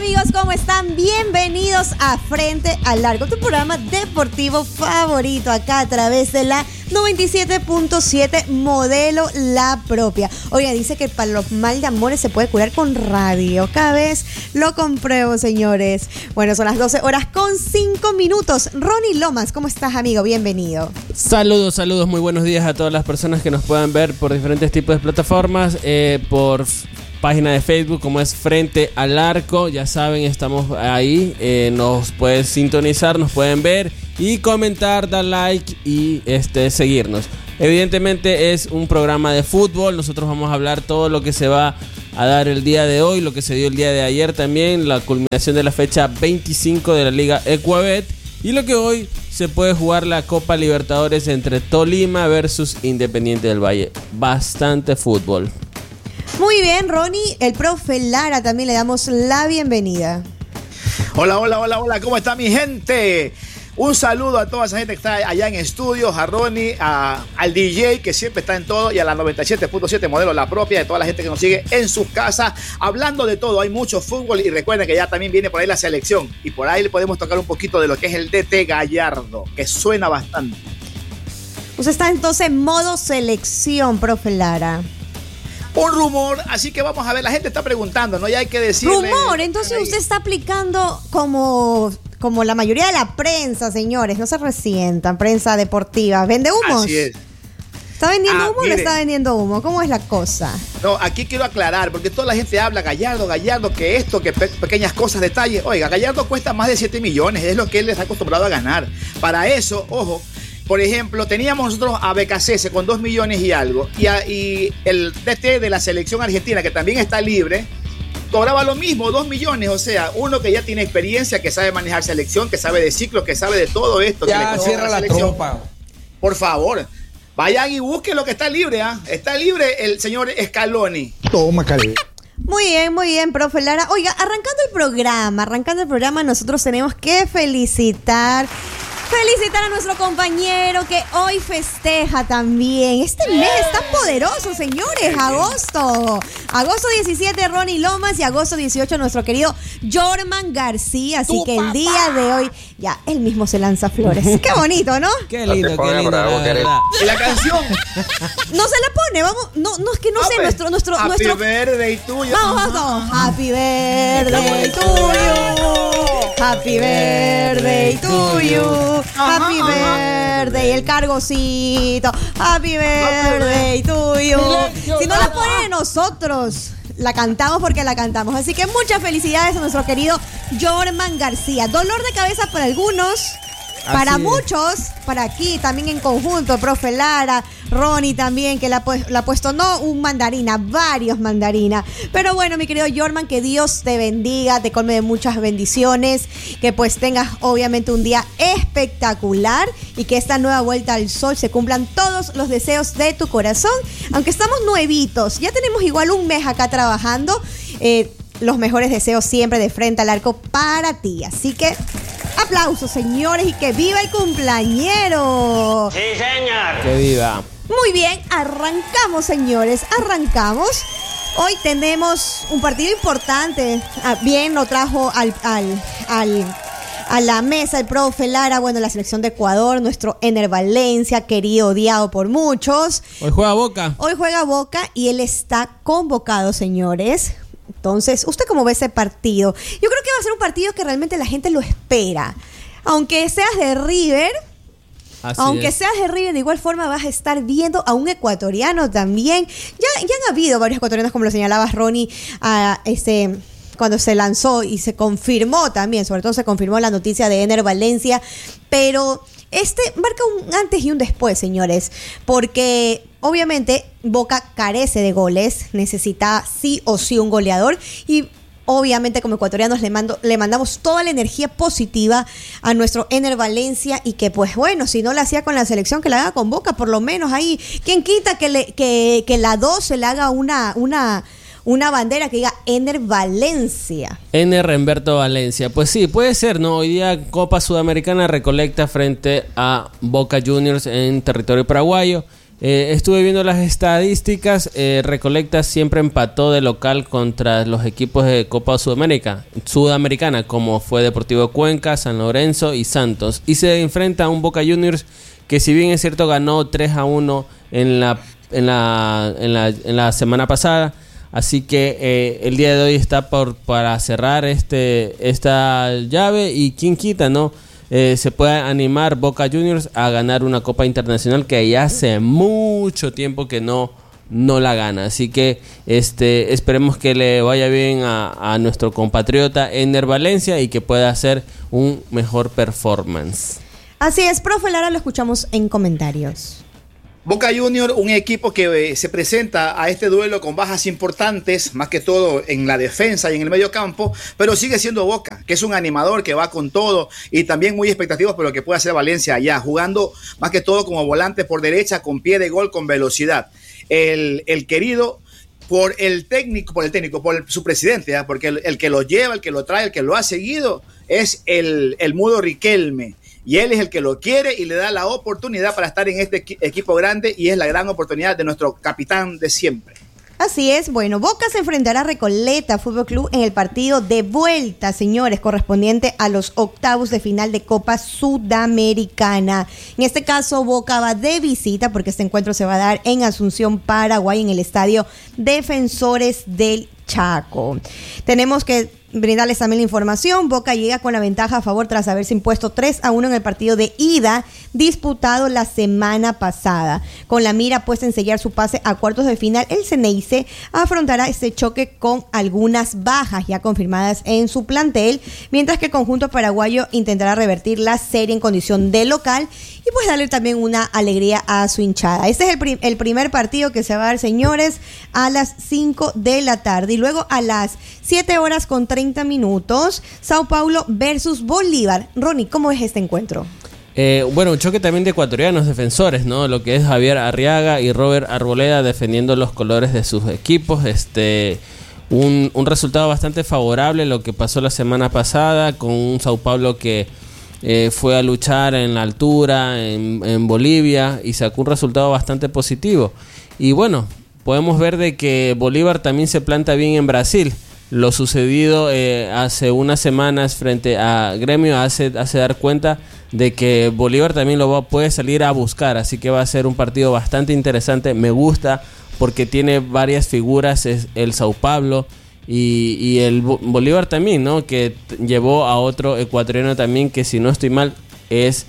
amigos? ¿Cómo están? Bienvenidos a Frente al Largo, tu programa deportivo favorito acá a través de la 97.7 modelo La Propia. Oiga, dice que para los mal de amores se puede curar con radio. Cada vez lo compruebo, señores. Bueno, son las 12 horas con 5 minutos. Ronnie Lomas, ¿cómo estás, amigo? Bienvenido. Saludos, muy buenos días a todas las personas que nos puedan ver por diferentes tipos de plataformas, por página de Facebook como es Frente al Arco. Ya saben, estamos ahí, nos pueden sintonizar, nos pueden ver y comentar, dar like y seguirnos. Evidentemente es un programa de fútbol. Nosotros vamos a hablar todo lo que se va a dar el día de hoy, lo que se dio el día de ayer también, la culminación de la fecha 25 de la Liga Ecuabet y lo que hoy se puede jugar la Copa Libertadores entre Tolima versus Independiente del Valle. Bastante fútbol. Muy bien, Ronnie, el profe Lara también le damos la bienvenida. Hola, ¿cómo está mi gente? Un saludo a toda esa gente que está allá en estudios, a Ronnie, al DJ que siempre está en todo y a la 97.7 modelo La Propia, de toda la gente que nos sigue en sus casas, hablando de todo. Hay mucho fútbol y recuerden que ya también viene por ahí la selección y por ahí le podemos tocar un poquito de lo que es el DT Gallardo, que suena bastante. Usted está entonces en modo selección, profe Lara. Un rumor, así que vamos a ver, la gente está preguntando, ¿no? Ya hay que decirle... Rumor, entonces usted está aplicando como la mayoría de la prensa, señores, no se resientan, prensa deportiva. ¿Vende humos? Así es. ¿Está vendiendo humo o no está vendiendo humo? ¿Cómo es la cosa? No, aquí quiero aclarar, porque toda la gente habla, Gallardo, que esto, que pequeñas cosas, detalles. Oiga, Gallardo cuesta más de 7 millones, es lo que él está acostumbrado a ganar. Para eso, ojo, por ejemplo, teníamos nosotros a Becasese con 2 millones y algo, y el DT de la selección argentina, que también está libre, cobraba lo mismo, 2 millones, o sea, uno que ya tiene experiencia, que sabe manejar selección, que sabe de ciclos, que sabe de todo esto. Ya, que cierra la tropa. Por favor, vayan y busquen lo que está libre, ¿ah? Está libre el señor Scaloni. Toma, Cali. Muy bien, profe Lara. Oiga, arrancando el programa, nosotros tenemos que felicitar a nuestro compañero que hoy festeja también. Este mes está poderoso, señores. Agosto 17, Ronnie Lomas, y agosto 18, nuestro querido Jorman García. Así que el día de hoy, ya, él mismo se lanza flores. Qué bonito, ¿no? Qué lindo, la verdad. ¿Y la canción? No se la pone, vamos. No, es que no sé, nuestro. Happy birthday tuyo. Vamos. Happy birthday to you. Happy birthday to you. Happy birthday, el cargocito. Happy birthday to you. Si no la ponen nosotros, la cantamos porque la cantamos. Así que muchas felicidades a nuestro querido Jorman García. Dolor de cabeza para algunos, para muchos, para aquí también en conjunto, profe Lara, Ronnie también, que la ha puesto no un mandarina, varios mandarinas. Pero bueno, mi querido Jorman, que Dios te bendiga, te colme de muchas bendiciones, que pues tengas obviamente un día espectacular y que esta nueva vuelta al sol se cumplan todos los deseos de tu corazón. Aunque estamos nuevitos, ya tenemos igual un mes acá trabajando, los mejores deseos siempre de Frente al Arco para ti. Así que aplausos, señores, y que viva el cumpleañero. Sí, señor. Que viva. Muy bien, arrancamos, señores, arrancamos. Hoy tenemos un partido importante. Bien lo trajo a la mesa el profe Lara. Bueno, la selección de Ecuador, nuestro Ener Valencia, querido, odiado por muchos. Hoy juega Boca. Hoy juega Boca y él está convocado, señores. Entonces, ¿usted cómo ve ese partido? Yo creo que va a ser un partido que realmente la gente lo espera. Aunque seas de River, de igual forma vas a estar viendo a un ecuatoriano también. Ya han habido varios ecuatorianos, como lo señalaba Ronnie, cuando se lanzó y se confirmó también, sobre todo se confirmó la noticia de Ener Valencia, pero marca un antes y un después, señores, porque obviamente Boca carece de goles, necesita sí o sí un goleador y obviamente como ecuatorianos le mandamos toda la energía positiva a nuestro Ener Valencia y que pues bueno, si no la hacía con la selección, que la haga con Boca, por lo menos ahí. ¿Quién quita que la 2 se le haga una bandera que diga Ener Valencia? Ener Humberto Valencia. Pues sí, puede ser, ¿no? Hoy día Copa Sudamericana recolecta frente a Boca Juniors en territorio paraguayo. Estuve viendo las estadísticas. Recolecta siempre empató de local contra los equipos de Copa Sudamericana, como fue Deportivo Cuenca, San Lorenzo y Santos. Y se enfrenta a un Boca Juniors que, si bien es cierto, ganó 3-1 en la semana pasada. Así que el día de hoy está para cerrar esta llave, y quién quita, ¿no? Se puede animar Boca Juniors a ganar una Copa Internacional que ya hace mucho tiempo que no la gana. Así que esperemos que le vaya bien a nuestro compatriota Ener Valencia y que pueda hacer un mejor performance. Así es, profe Lara, lo escuchamos en comentarios. Boca Juniors, un equipo que se presenta a este duelo con bajas importantes, más que todo en la defensa y en el medio campo, pero sigue siendo Boca, que es un animador que va con todo, y también muy expectativos por lo que puede hacer Valencia allá, jugando más que todo como volante por derecha, con pie de gol, con velocidad. El querido por su presidente, ¿eh? Porque el que lo lleva, el que lo trae, el que lo ha seguido es el mudo Riquelme. Y él es el que lo quiere y le da la oportunidad para estar en este equipo grande, y es la gran oportunidad de nuestro capitán de siempre. Así es, bueno, Boca se enfrentará a Recoleta Fútbol Club en el partido de vuelta, señores, correspondiente a los octavos de final de Copa Sudamericana. En este caso, Boca va de visita, porque este encuentro se va a dar en Asunción, Paraguay, en el estadio Defensores del Chaco. Tenemos que brindarles también la información. Boca llega con la ventaja a favor tras haberse impuesto 3-1 en el partido de ida disputado la semana pasada. Con la mira puesta en sellar su pase a cuartos de final, el Ceneice afrontará este choque con algunas bajas ya confirmadas en su plantel, mientras que el conjunto paraguayo intentará revertir la serie en condición de local y pues darle también una alegría a su hinchada. Este es el primer partido que se va a dar, señores, a las 5 de la tarde, y luego a las 7:30, Sao Paulo versus Bolívar. Ronnie, ¿cómo es este encuentro? Bueno, un choque también de ecuatorianos defensores, ¿no? Lo que es Javier Arriaga y Robert Arboleda defendiendo los colores de sus equipos. Un resultado bastante favorable lo que pasó la semana pasada, con un Sao Paulo que fue a luchar en la altura en Bolivia y sacó un resultado bastante positivo. Y bueno, podemos ver de que Bolívar también se planta bien en Brasil. Lo sucedido hace unas semanas frente a Gremio hace dar cuenta de que Bolívar también puede salir a buscar, así que va a ser un partido bastante interesante. Me gusta porque tiene varias figuras, es el Sao Paulo y el Bolívar también, ¿no? Que llevó a otro ecuatoriano también, que si no estoy mal es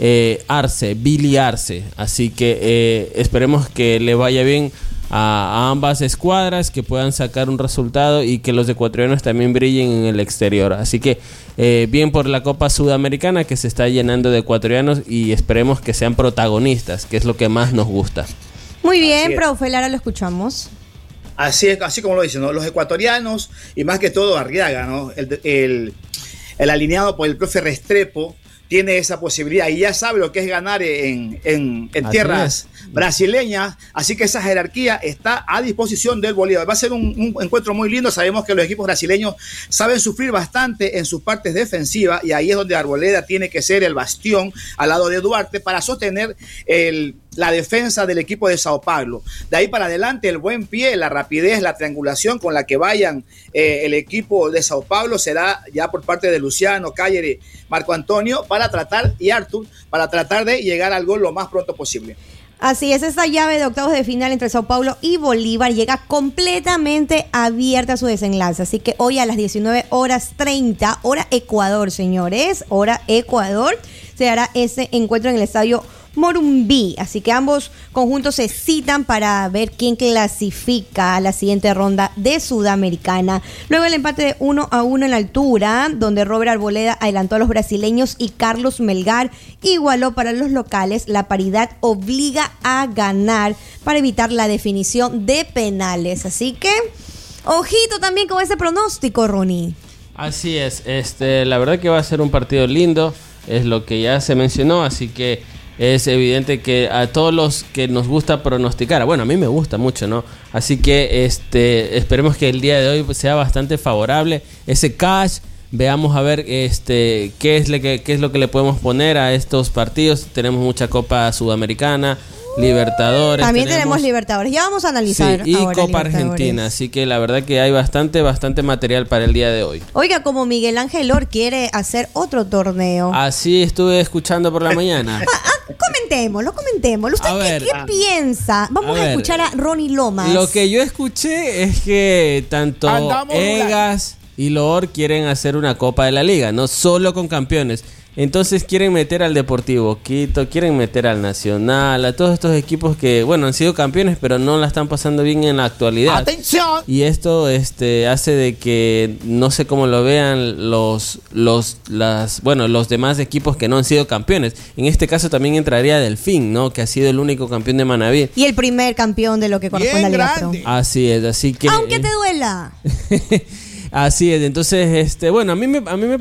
Billy Arce, así que esperemos que le vaya bien a ambas escuadras, que puedan sacar un resultado y que los ecuatorianos también brillen en el exterior. Así que bien por la Copa Sudamericana, que se está llenando de ecuatorianos, y esperemos que sean protagonistas, que es lo que más nos gusta. Muy bien, profe Lara, lo escuchamos. Así es, así como lo dicen, ¿no? Los ecuatorianos, y más que todo Arriaga, ¿no? El alineado por el profe Restrepo tiene esa posibilidad y ya sabe lo que es ganar en tierras brasileñas, así que esa jerarquía está a disposición del Bolívar. Va a ser un encuentro muy lindo. Sabemos que los equipos brasileños saben sufrir bastante en sus partes defensivas, y ahí es donde Arboleda tiene que ser el bastión al lado de Duarte para sostener la defensa del equipo de Sao Paulo. De ahí para adelante, el buen pie, la rapidez, la triangulación con la que vayan el equipo de Sao Paulo será ya por parte de Luciano, Cayer, Marco Antonio y Artur, para tratar de llegar al gol lo más pronto posible. Así es, esta llave de octavos de final entre Sao Paulo y Bolívar llega completamente abierta a su desenlace. Así que hoy a las 19:30, hora Ecuador, señores, hora Ecuador, se hará ese encuentro en el estadio Morumbí. Así que ambos conjuntos se citan para ver quién clasifica a la siguiente ronda de Sudamericana. Luego el empate de 1-1 en la altura, donde Robert Arboleda adelantó a los brasileños y Carlos Melgar igualó para los locales. La paridad obliga a ganar para evitar la definición de penales. Así que ojito también con ese pronóstico, Ronnie. Así es, la verdad que va a ser un partido lindo, es lo que ya se mencionó, así que es evidente que a todos los que nos gusta pronosticar, bueno, a mí me gusta mucho, ¿no? Así que esperemos que el día de hoy sea bastante favorable ese cash. Veamos a ver qué es lo que le podemos poner a estos partidos. Tenemos mucha Copa Sudamericana, Libertadores. También tenemos Libertadores. Ya vamos a analizar. Sí, y ahora Copa Argentina. Así que la verdad que hay bastante material para el día de hoy. Oiga, como Miguel Ángel Or quiere hacer otro torneo. Así estuve escuchando por la mañana. Comentémoslo. ¿Usted qué piensa? Vamos a escuchar a Ronnie Lomas. Lo que yo escuché es que tanto Egas y Loor quieren hacer una Copa de la Liga, no solo con campeones. Entonces quieren meter al Deportivo Quito, quieren meter al Nacional, a todos estos equipos que, bueno, han sido campeones, pero no la están pasando bien en la actualidad. ¡Atención! Y esto hace de que no sé cómo lo vean los demás equipos que no han sido campeones. En este caso también entraría Delfín, ¿no? Que ha sido el único campeón de Manaví. Y el primer campeón de lo que corresponde a la Liga Pro. Así es, así que... Aunque te duela. Así es, entonces, bueno, a mí me